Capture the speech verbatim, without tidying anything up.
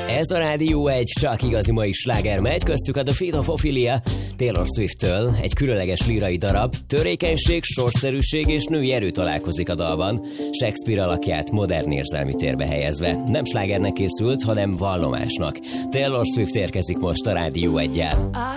Ez a Rádió egy csak igazi mai sláger megy, köztük a The Fate of Ophelia Taylor Swift-től, egy különleges lírai darab, törékenység, sorszerűség és női erő találkozik a dalban, Shakespeare alakját modern érzelmi térbe helyezve. Nem slágernek készült, hanem vallomásnak. Taylor Swift érkezik most a Rádió eggyel.